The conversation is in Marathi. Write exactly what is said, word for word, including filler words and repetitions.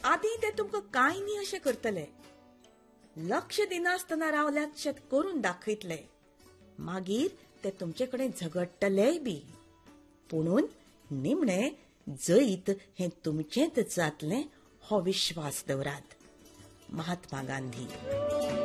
आदी ते तुमकां कांय न्ही अशें करतले. लक्ष दिनासतना रावल्यात शेत करून दाखयतले. मागीर ते तुमचे कडेन झगडटलेय बी. पुणून निमणे जैत हें तुमचेंच जातलें हो विश्वास दवरात. महात्मा गांधी.